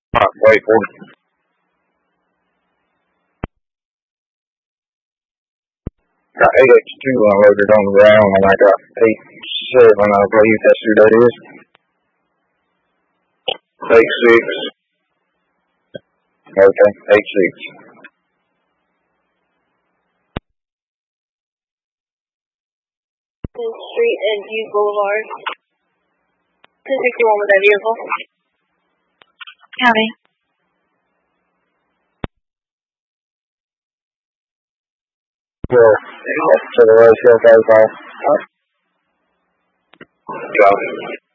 Wait for it. Got 8X2 unloaded on the ground, and I got 8.7, I believe that's who that is. 8.6. Okay, 8.6. Street and View Boulevard. 261 with that vehicle. County. Well, to the right, 35. Got it.